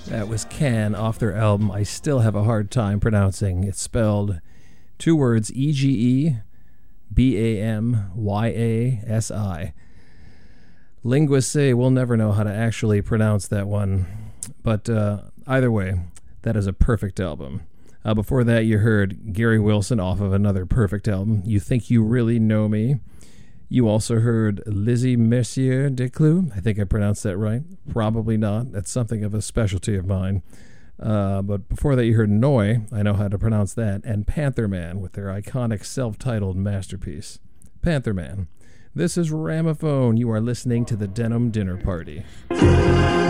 That was Can off their album I Still Have a Hard Time Pronouncing. It's spelled two words, Egebamyasi. Linguists say we'll never know how to actually pronounce that one. But either way, that is a perfect album. Before that, you heard Gary Wilson off of another perfect album, You Think You Really Know Me. You also heard Lizzie Mercier Desclous. I think I pronounced that right. Probably not. That's something of a specialty of mine. But before that, you heard Noi. I know how to pronounce that. And Panther Man with their iconic self-titled masterpiece. Panther Man. This is Ramophone. You are listening to the Denim Dinner Party.